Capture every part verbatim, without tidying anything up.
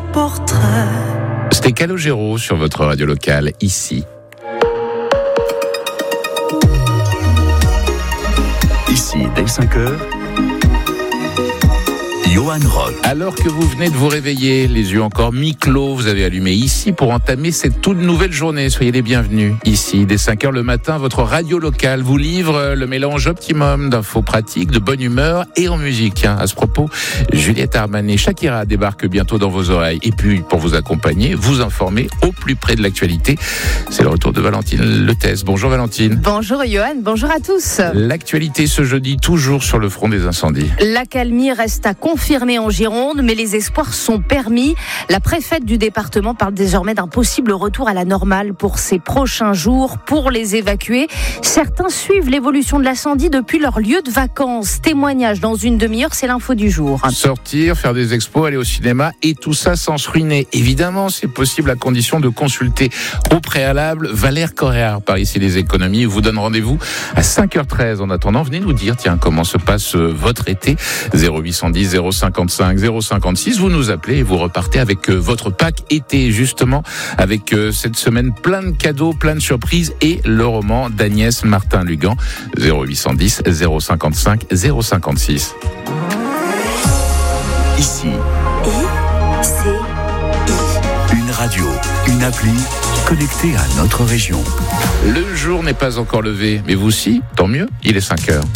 portrait. C'était Calogero sur votre radio locale, ici. Ici, dès cinq heures, Johan Rock. Alors que vous venez de vous réveiller, les yeux encore mi-clos, vous avez allumé ici pour entamer cette toute nouvelle journée. Soyez les bienvenus. Ici, dès cinq heures le matin, votre radio locale vous livre le mélange optimum d'infos pratiques, de bonne humeur et en musique. Tiens, à ce propos, Juliette Armanet, Shakira débarque bientôt dans vos oreilles. Et puis, pour vous accompagner, vous informer au plus près de l'actualité, c'est le retour de Valentine Letès. Bonjour Valentine. Bonjour Johan, bonjour à tous. L'actualité ce jeudi, toujours sur le front des incendies. L'accalmie reste à confirmer en Gironde, mais les espoirs sont permis. La préfète du département parle désormais d'un possible retour à la normale pour ces prochains jours. Pour les évacuer, certains suivent l'évolution de l'incendie depuis leur lieu de vacances. Témoignage dans une demi-heure, c'est l'info du jour. Sortir, faire des expos, aller au cinéma et tout ça sans se ruiner. Évidemment, c'est possible à condition de consulter au préalable Valère Correa par ici les économies. Vous donne rendez-vous à cinq heures treize. En attendant, venez nous dire tiens comment se passe votre été. zéro huit cent dix zéro cinquante-cinq zéro cinquante-six. Vous nous appelez et vous repartez avec votre pack été, justement, avec cette semaine plein de cadeaux, plein de surprises et le roman d'Agnès Martin-Lugan. zéro huit cent dix zéro cinquante-cinq zéro cinquante-six. Ici, I, C, I. une radio, une appli connectée à notre région. Le jour n'est pas encore levé, mais vous si, tant mieux, il est cinq heures.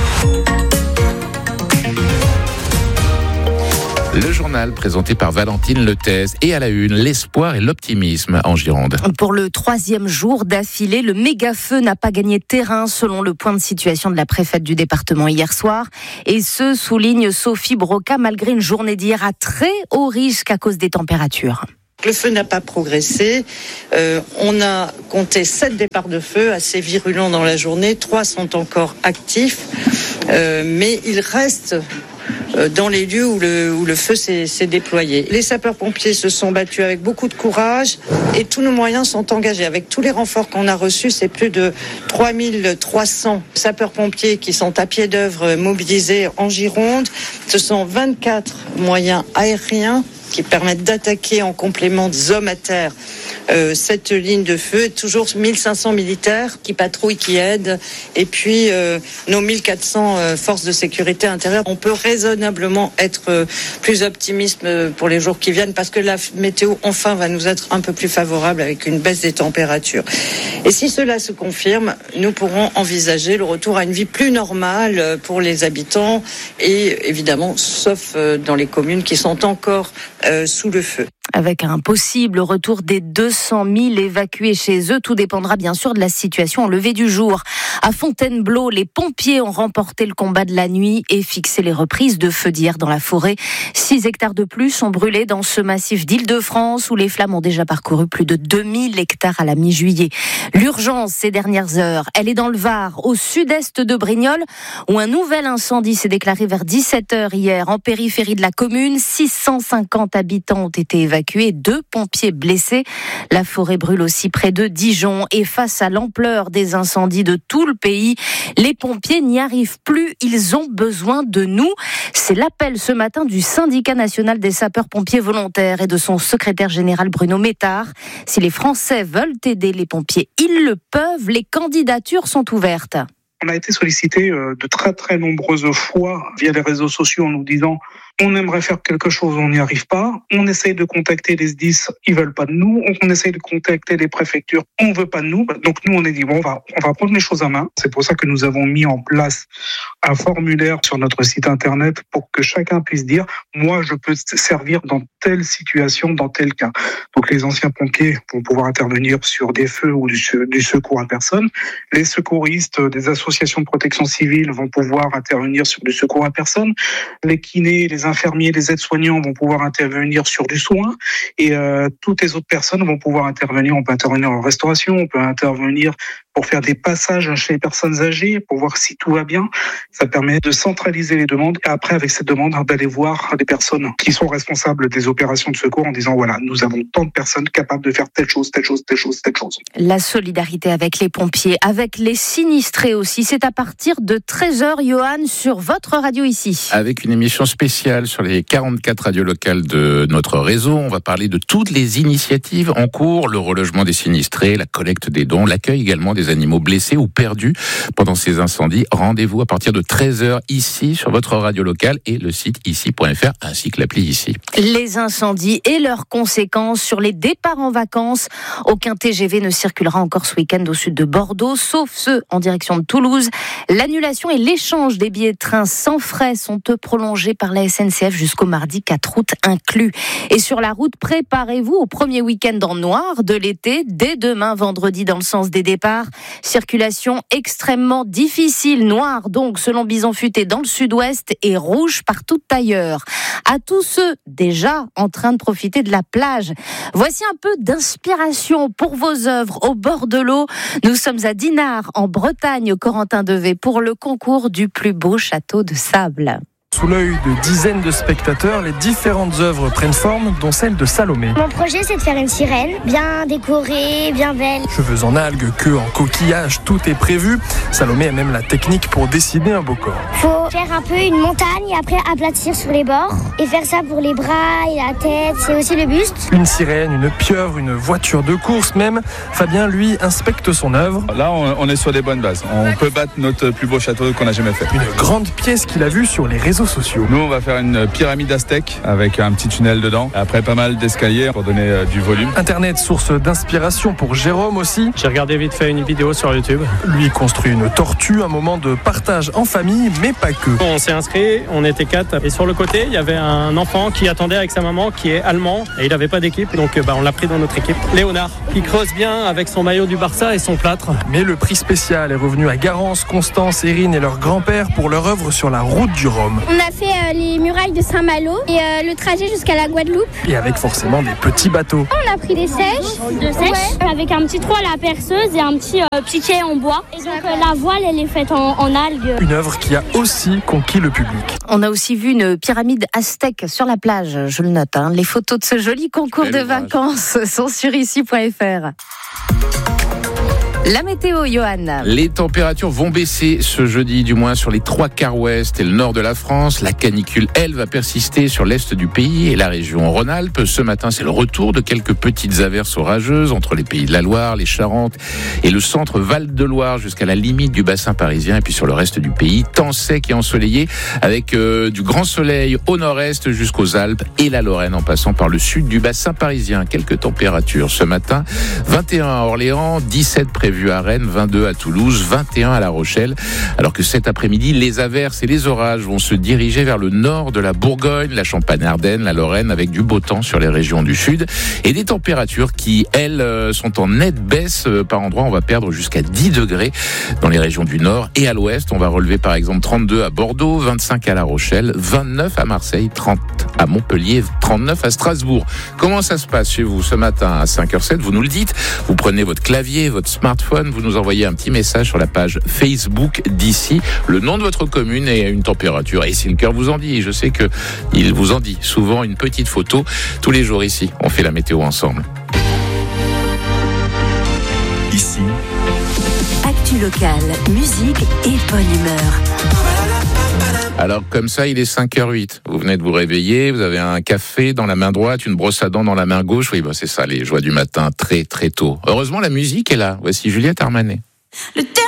Le journal présenté par Valentine Letès et à la une, l'espoir et l'optimisme en Gironde. Pour le troisième jour d'affilée, le méga-feu n'a pas gagné terrain selon le point de situation de la préfète du département hier soir. Et ce, souligne Sophie Broca, malgré une journée d'hier à très haut risque à cause des températures. Le feu n'a pas progressé. Euh, on a compté sept départs de feu assez virulents dans la journée. Trois sont encore actifs, euh, mais il reste dans les lieux où le, où le feu s'est, s'est déployé. Les sapeurs-pompiers se sont battus avec beaucoup de courage et tous nos moyens sont engagés. Avec tous les renforts qu'on a reçus, c'est plus de trois mille trois cents sapeurs-pompiers qui sont à pied d'œuvre mobilisés en Gironde. Ce sont vingt-quatre moyens aériens qui permettent d'attaquer en complément des hommes à terre euh, cette ligne de feu. Toujours mille cinq cents militaires qui patrouillent, qui aident, et puis euh, nos mille quatre cents euh, forces de sécurité intérieure. On peut raisonnablement être euh, plus optimiste pour les jours qui viennent parce que la météo enfin va nous être un peu plus favorable avec une baisse des températures. Et si cela se confirme, nous pourrons envisager le retour à une vie plus normale pour les habitants et évidemment, sauf dans les communes qui sont encore euh, sous le feu. Avec un possible retour des deux cent mille évacués chez eux, tout dépendra bien sûr de la situation au lever du jour. À Fontainebleau, les pompiers ont remporté le combat de la nuit et fixé les reprises de feux d'hier dans la forêt. Six hectares de plus sont brûlés dans ce massif d'Île-de-France où les flammes ont déjà parcouru plus de deux mille hectares à la mi-juillet. L'urgence ces dernières heures, elle est dans le Var, au sud-est de Brignoles, où un nouvel incendie s'est déclaré vers dix-sept heures hier en périphérie de la commune. six cent cinquante habitants ont été évacués, deux pompiers blessés. La forêt brûle aussi près de Dijon et face à l'ampleur des incendies de tout le pays, les pompiers n'y arrivent plus, ils ont besoin de nous. C'est l'appel ce matin du syndicat national des sapeurs-pompiers volontaires et de son secrétaire général Bruno Métard. Si les Français veulent aider les pompiers, ils le peuvent, les candidatures sont ouvertes. On a été sollicité de très très nombreuses fois via les réseaux sociaux en nous disant on aimerait faire quelque chose, on n'y arrive pas. On essaye de contacter les S D I S, ils veulent pas de nous. On essaye de contacter les préfectures, on veut pas de nous. Donc nous on a dit bon on va on va prendre les choses en main. C'est pour ça que nous avons mis en place un formulaire sur notre site internet pour que chacun puisse dire moi je peux servir dans telle situation, dans tel cas. Donc les anciens pompiers vont pouvoir intervenir sur des feux ou du, du secours à personne. Les secouristes des associations de protection civile vont pouvoir intervenir sur du secours à personne. Les kinés, les infirmiers, les aides-soignants vont pouvoir intervenir sur du soin et euh, toutes les autres personnes vont pouvoir intervenir. On peut intervenir en restauration, on peut intervenir pour faire des passages chez les personnes âgées, pour voir si tout va bien. Ça permet de centraliser les demandes et après, avec cette demande, d'aller voir les personnes qui sont responsables des opérations de secours en disant voilà, nous avons tant de personnes capables de faire telle chose, telle chose, telle chose, telle chose. La solidarité avec les pompiers, avec les sinistrés aussi, c'est à partir de treize heures, Johan, sur votre radio ici. Avec une émission spéciale sur les quarante-quatre radios locales de notre réseau, on va parler de toutes les initiatives en cours, le relogement des sinistrés, la collecte des dons, l'accueil également des animaux blessés ou perdus pendant ces incendies. Rendez-vous à partir de treize heures ici sur votre radio locale et le site ici point f r ainsi que l'appli ici. Les incendies et leurs conséquences sur les départs en vacances. Aucun T G V ne circulera encore ce week-end au sud de Bordeaux, sauf ceux en direction de Toulouse. L'annulation et l'échange des billets de train sans frais sont eux prolongés par la S N C F jusqu'au mardi quatre août inclus. Et sur la route, préparez-vous au premier week-end en noir de l'été, dès demain vendredi dans le sens des départs. Circulation extrêmement difficile, noire donc selon Bison Futé dans le sud-ouest et rouge partout ailleurs. À tous ceux déjà en train de profiter de la plage, voici un peu d'inspiration pour vos œuvres au bord de l'eau. Nous sommes à Dinard en Bretagne, Corentin Devet, pour le concours du plus beau château de sable. Sous l'œil de dizaines de spectateurs, les différentes œuvres prennent forme, dont celle de Salomé. Mon projet, c'est de faire une sirène, bien décorée, bien belle. Cheveux en algues, queue en coquillage, tout est prévu. Salomé a même la technique pour dessiner un beau corps. Faut faire un peu une montagne et après aplatir sur les bords. Et faire ça pour les bras et la tête, c'est aussi le buste. Une sirène, une pieuvre, une voiture de course même. Fabien, lui, inspecte son œuvre. Là, on est sur des bonnes bases. On peut battre notre plus beau château qu'on a jamais fait. Une grande pièce qu'il a vue sur les réseaux sociaux. Nous, on va faire une pyramide aztèque avec un petit tunnel dedans. Après, pas mal d'escaliers pour donner euh, du volume. Internet, source d'inspiration pour Jérôme aussi. J'ai regardé vite fait une vidéo sur YouTube. Lui construit une tortue, un moment de partage en famille, mais pas que. On s'est inscrit, on était quatre. Et sur le côté, il y avait un enfant qui attendait avec sa maman, qui est allemand. Et il n'avait pas d'équipe, donc bah, on l'a pris dans notre équipe. Léonard, qui creuse bien avec son maillot du Barça et son plâtre. Mais le prix spécial est revenu à Garance, Constance, Erin et leur grand-père pour leur œuvre sur la route du Rhum. On a fait euh, les murailles de Saint-Malo et euh, le trajet jusqu'à la Guadeloupe. Et avec forcément des petits bateaux. On a pris des sèches, de sèches, ouais. Avec un petit trou à la perceuse et un petit euh, piquet en bois. Et donc euh, la voile, elle est faite en, en algues. Une œuvre qui a aussi conquis le public. On a aussi vu une pyramide aztèque sur la plage, je le note. Hein. Les photos de ce joli concours de vacances sont sur ici point f r. La météo, Johan. Les températures vont baisser ce jeudi, du moins sur les trois quarts ouest et le nord de la France. La canicule, elle, va persister sur l'est du pays et la région Rhône-Alpes. Ce matin, c'est le retour de quelques petites averses orageuses entre les pays de la Loire, les Charentes et le centre Val-de-Loire jusqu'à la limite du bassin parisien. Et puis sur le reste du pays, temps sec et ensoleillé avec euh, du grand soleil au nord-est jusqu'aux Alpes et la Lorraine en passant par le sud du bassin parisien. Quelques températures ce matin, vingt et un à Orléans, dix-sept prévus à Rennes, vingt-deux à Toulouse, vingt et un à La Rochelle. Alors que cet après-midi, les averses et les orages vont se diriger vers le nord de la Bourgogne, la Champagne-Ardenne, la Lorraine, avec du beau temps sur les régions du sud et des températures qui, elles, sont en nette baisse. Par endroits, on va perdre jusqu'à dix degrés dans les régions du nord et à l'ouest. On va relever par exemple trente-deux à Bordeaux, vingt-cinq à La Rochelle, vingt-neuf à Marseille, trente à Montpellier, trente-neuf à Strasbourg. Comment ça se passe chez vous ce matin à cinq heures zéro sept? Vous nous le dites. Vous prenez votre clavier, votre smartphone, vous nous envoyez un petit message sur la page Facebook d'ici, le nom de votre commune et une température. Et si le cœur vous en dit, je sais que il vous en dit souvent, une petite photo. Tous les jours ici, on fait la météo ensemble. Ici, actu locale, musique et bonne humeur. Alors comme ça, il est cinq heures huit. Vous venez de vous réveiller, vous avez un café dans la main droite, une brosse à dents dans la main gauche. Oui, bah c'est ça, les joies du matin, très très tôt. Heureusement, la musique est là. Voici Juliette Armanet. Le